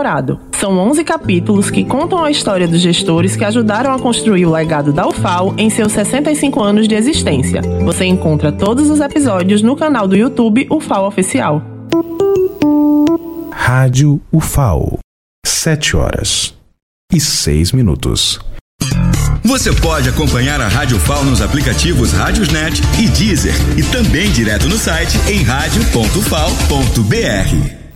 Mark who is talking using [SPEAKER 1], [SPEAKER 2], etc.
[SPEAKER 1] Dourado. São 11 capítulos que contam a história dos gestores que ajudaram a construir o legado da UFAL em seus 65 anos de existência. Você encontra todos os episódios no canal do YouTube UFAL Oficial.
[SPEAKER 2] Rádio UFAL, 7h06.
[SPEAKER 3] Você pode acompanhar a Rádio UFAL nos aplicativos Rádiosnet e Deezer e também direto no site em radio.ufal.br.